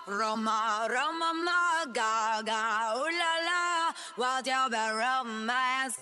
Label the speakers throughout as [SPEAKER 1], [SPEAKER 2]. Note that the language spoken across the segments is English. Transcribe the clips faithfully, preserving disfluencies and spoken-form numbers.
[SPEAKER 1] Roma, Roma, ma, gaga, ooh la la, what's your bad romance?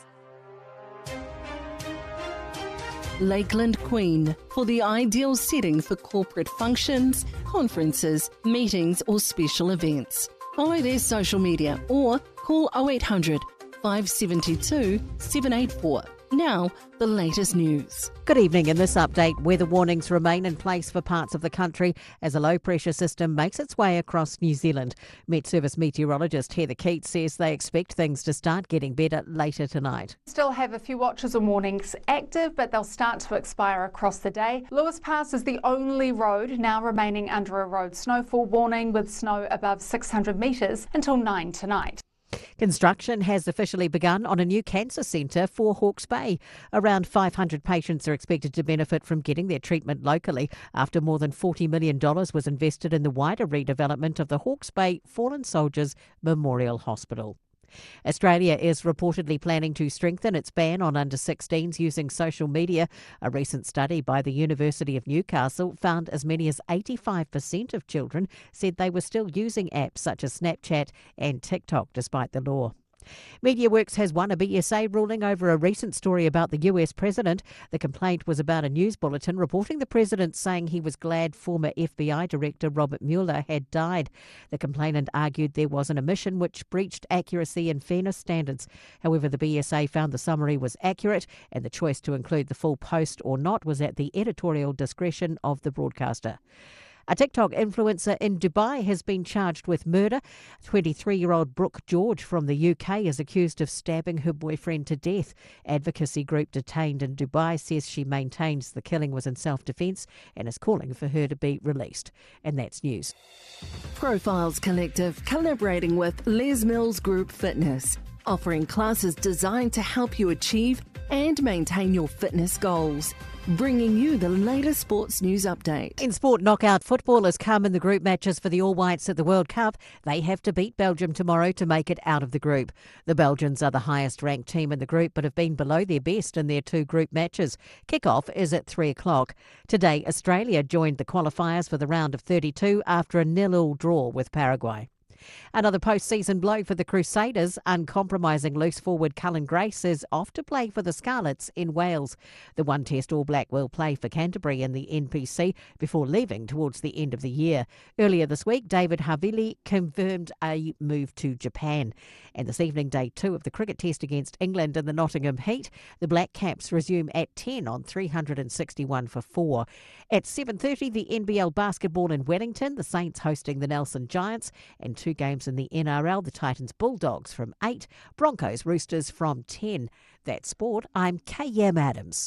[SPEAKER 2] Lakeland Queen, for the ideal setting for corporate functions, conferences, meetings or special events. Follow their social media or call oh eight hundred, five seven two, seven eight four. Now, the latest news.
[SPEAKER 3] Good evening. In this update, weather warnings remain in place for parts of the country as a low-pressure system makes its way across New Zealand. Met Service meteorologist Heather Keats says they expect things to start getting better later tonight.
[SPEAKER 4] Still have a few watches and warnings active, but they'll start to expire across the day. Lewis Pass is the only road now remaining under a road snowfall warning with snow above six hundred metres until nine tonight.
[SPEAKER 3] Construction has officially begun on a new cancer centre for Hawke's Bay. Around five hundred patients are expected to benefit from getting their treatment locally after more than forty million dollars was invested in the wider redevelopment of the Hawke's Bay Fallen Soldiers Memorial Hospital. Australia is reportedly planning to strengthen its ban on under sixteens using social media. A recent study by the University of Newcastle found as many as eighty-five percent of children said they were still using apps such as Snapchat and TikTok despite the law. MediaWorks has won a B S A ruling over a recent story about the U S president. The complaint was about a news bulletin reporting the president saying he was glad former F B I Director Robert Mueller had died. The complainant argued there was an omission which breached accuracy and fairness standards. However, the B S A found the summary was accurate and the choice to include the full post or not was at the editorial discretion of the broadcaster. A TikTok influencer in Dubai has been charged with murder. twenty-three-year-old Brooke George from the U K is accused of stabbing her boyfriend to death. Advocacy group detained in Dubai says she maintains the killing was in self-defence and is calling for her to be released. And that's news.
[SPEAKER 2] Profiles Collective collaborating with Les Mills Group Fitness, offering classes designed to help you achieve and maintain your fitness goals. Bringing you the latest sports news update.
[SPEAKER 3] In sport, knockout football has come in the group matches for the All Whites at the World Cup. They have to beat Belgium tomorrow to make it out of the group. The Belgians are the highest ranked team in the group but have been below their best in their two group matches. Kick-off is at three o'clock. Today, Australia joined the qualifiers for the round of thirty-two after a nil-all draw with Paraguay. Another post-season blow for the Crusaders. Uncompromising loose forward Cullen Grace is off to play for the Scarlets in Wales. The one-test All Black will play for Canterbury in the N P C before leaving towards the end of the year. Earlier this week, David Havili confirmed a move to Japan. And this evening, day two of the cricket test against England in the Nottingham Heat. The Black Caps resume at ten on three hundred sixty-one for four. At seven thirty, the N B L basketball in Wellington, the Saints hosting the Nelson Giants, and two games in the N R L, the Titans Bulldogs from eight, Broncos Roosters from ten. That's sport. I'm K M Adams.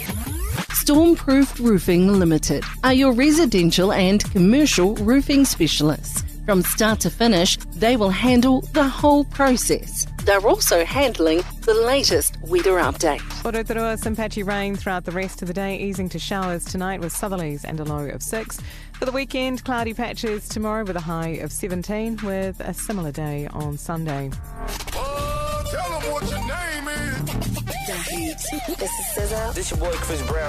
[SPEAKER 2] Stormproof Roofing Limited are your residential and commercial roofing specialists. From start to finish, they will handle the whole process. They're also handling the latest weather update.
[SPEAKER 5] Rotorua, some patchy rain throughout the rest of the day, easing to showers tonight with southerlies and a low of six. For the weekend, cloudy patches tomorrow with a high of seventeen, with a similar day on Sunday.
[SPEAKER 6] Oh, tell them what your name is.
[SPEAKER 7] This is S Z A.
[SPEAKER 6] This your boy Chris Brown.